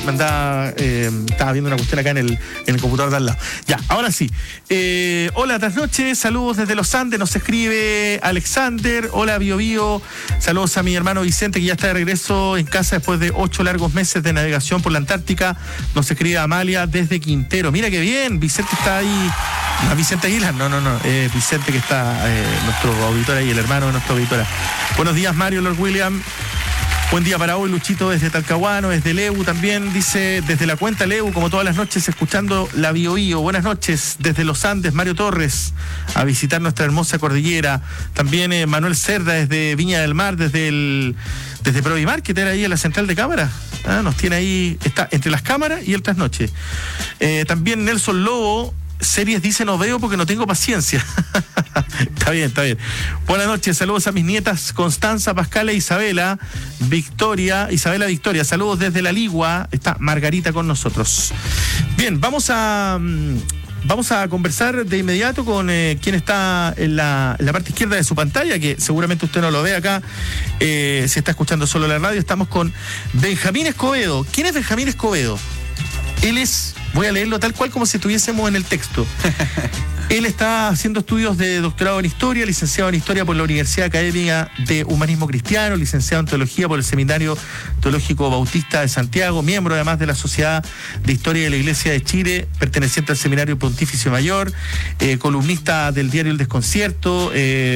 estaba viendo una cuestión acá en el computador de al lado. Ya, ahora sí. Hola, buenas noches, saludos desde los Andes, nos escribe Alexander. Hola, Bio Bio. Saludos a mi hermano Vicente, que ya está de regreso en casa después de 8 largos meses de navegación por la Antártica. Nos escribe Amalia desde Quintero. Mira qué bien, Vicente está ahí. No, Vicente Aguilar, no, Vicente, que está nuestro auditor ahí, el hermano de nuestra auditora. Buenos días, Mario Lord William. Buen día para hoy, Luchito desde Talcahuano, desde Leu también, dice, desde la cuenta Leu, como todas las noches, escuchando la Bio Bio. Buenas noches, desde los Andes, Mario Torres, a visitar nuestra hermosa cordillera. También Manuel Cerda, desde Viña del Mar, desde Provimar, que está ahí en la central de cámaras. Nos tiene ahí, está entre las cámaras y el trasnoche. También Nelson Lobo, series dice no veo porque no tengo paciencia. Está bien. Buenas noches, saludos a mis nietas Constanza, Pascala e Isabela Victoria. Saludos desde La Ligua. Está Margarita con nosotros. Bien, vamos a conversar de inmediato con quien está en la parte izquierda de su pantalla, que seguramente usted no lo ve acá, si está escuchando solo la radio. Estamos con Benjamín Escobedo. ¿Quién es Benjamín Escobedo? Él es, voy a leerlo tal cual como si estuviésemos en el texto. Él está haciendo estudios de doctorado en Historia, licenciado en Historia por la Universidad Académica de Humanismo Cristiano, licenciado en Teología por el Seminario Teológico Bautista de Santiago, miembro además de la Sociedad de Historia de la Iglesia de Chile, perteneciente al Seminario Pontificio Mayor, columnista del diario El Desconcierto,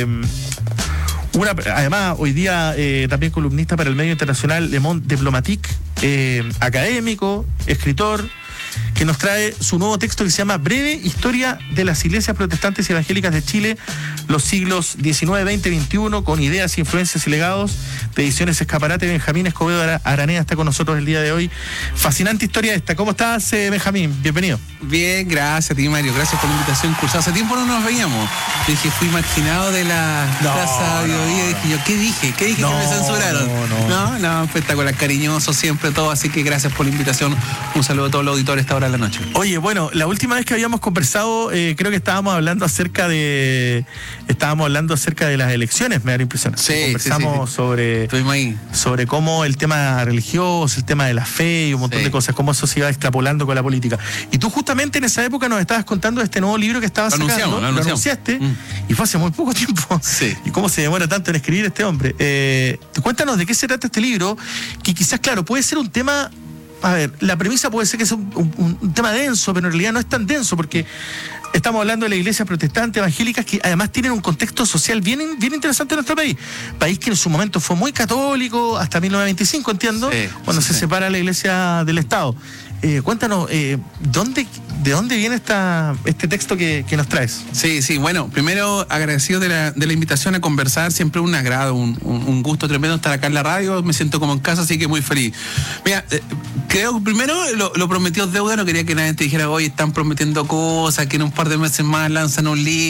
además, hoy día también columnista para el medio internacional Le Monde Diplomatique, académico, escritor, que nos trae su nuevo texto que se llama Breve Historia de las Iglesias Protestantes y Evangélicas de Chile, los siglos XIX, XX, XXI, con ideas, influencias y legados, de Ediciones Escaparate. Benjamín Escobedo Araneda está con nosotros el día de hoy. Fascinante historia esta. ¿Cómo estás, Benjamín? Bienvenido. Bien, gracias a ti, Mario. Gracias por la invitación. Cursado hace tiempo no nos veíamos. Dije, fui marginado de la Plaza Bio Bio. Dije yo, ¿qué dije? ¿Qué dije que me censuraron? No, espectacular, cariñoso siempre todo. Así que gracias por la invitación. Un saludo a todos los auditores a esta hora de la noche. Oye, bueno, la última vez que habíamos conversado, creo que estábamos hablando acerca de las elecciones, me da la impresión. Sí, conversamos sobre cómo el tema religioso, el tema de la fe y un montón de cosas, cómo eso se iba extrapolando con la política. Y tú justamente en esa época nos estabas contando de este nuevo libro que estabas sacando, lo anunciaste, y fue hace muy poco tiempo. Sí. ¿Y cómo se demora tanto en escribir este hombre? Cuéntanos de qué se trata este libro, que quizás, claro, puede ser un tema. A ver, la premisa puede ser que es un tema denso, pero en realidad no es tan denso, porque estamos hablando de las iglesias protestantes, evangélicas, que además tienen un contexto social bien interesante en nuestro país. País que en su momento fue muy católico, hasta 1925, entiendo, cuando se separa la iglesia del Estado. Cuéntanos, ¿de dónde viene este texto que nos traes? Sí, bueno, primero agradecido de la invitación a conversar, siempre un agrado, un gusto tremendo estar acá en la radio, me siento como en casa, así que muy feliz. Mira, creo que primero lo prometido es deuda, no quería que nadie te dijera, oye, están prometiendo cosas, que en un par de meses más lanzan un libro.